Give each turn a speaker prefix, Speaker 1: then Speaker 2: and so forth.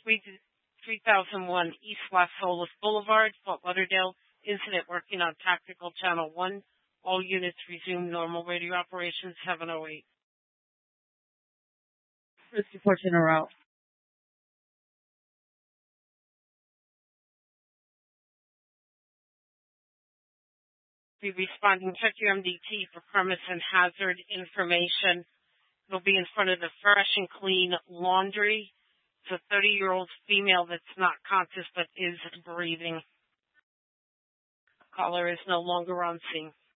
Speaker 1: 3001 East Las Olas Boulevard, Fort Lauderdale. Incident working on Tactical Channel 1. All units resume normal radio operations. 708.
Speaker 2: First report in a row.
Speaker 1: Be responding. Check your MDT for premise and hazard information. It'll be in front of the Fresh and Clean Laundry. It's a 30-year-old female that's not conscious but is breathing. Caller is no longer on scene.